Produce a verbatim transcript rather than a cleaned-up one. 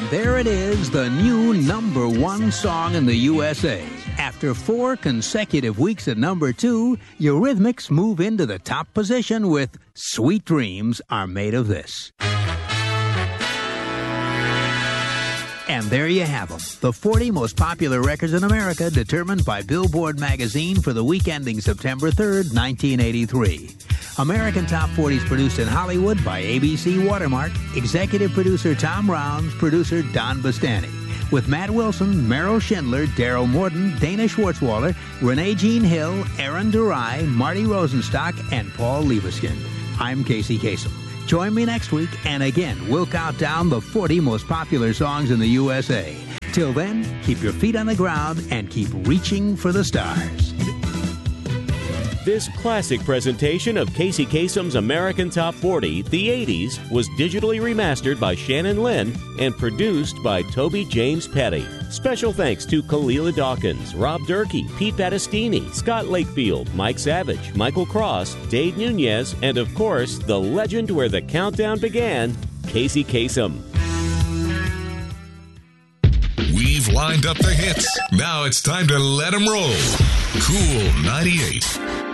there it is, the new number one song in the U S A. After four consecutive weeks at number two, Eurythmics move into the top position with Sweet Dreams Are Made of This. And there you have them, the forty most popular records in America determined by Billboard magazine for the week ending September third, nineteen eighty-three. American Top forty is produced in Hollywood by A B C Watermark, executive producer Tom Rounds, producer Don Bastani. With Matt Wilson, Meryl Schindler, Daryl Morton, Dana Schwartzwalder, Renee Jean Hill, Aaron Durai, Marty Rosenstock, and Paul Liebeskind. I'm Casey Kasem. Join me next week, and again, we'll count down the forty most popular songs in the U S A. Till then, keep your feet on the ground and keep reaching for the stars. This classic presentation of Casey Kasem's American Top forty, the eighties, was digitally remastered by Shannon Lynn and produced by Toby James Petty. Special thanks to Kalila Dawkins, Rob Durkee, Pete Battistini, Scott Lakefield, Mike Savage, Michael Cross, Dave Nunez, and of course, the legend where the countdown began, Casey Kasem. We've lined up the hits. Now it's time to let them roll. Cool ninety-eight.